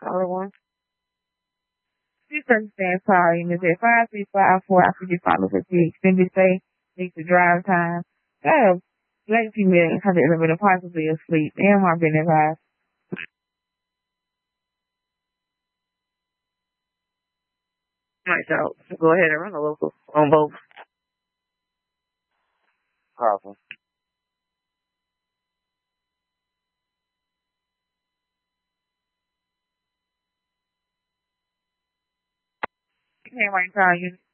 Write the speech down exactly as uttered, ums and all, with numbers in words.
Caller one. Please understand call unit at five three five four after you follow with the extended stay, needs to drive time. I have black female have been possibly asleep. And I've been advised. Right, so go ahead and run the local on both. Powerful. Can't right call unit.